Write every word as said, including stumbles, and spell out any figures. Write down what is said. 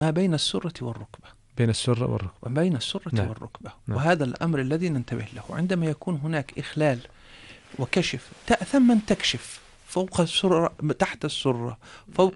ما بين السرة والركبة، بين السرة والركبة، وبين السرة نعم. والركبة. نعم. وهذا الأمر الذي ننتبه له. عندما يكون هناك إخلال وكشف، ثم تكشف فوق السرة، تحت السرة، فوق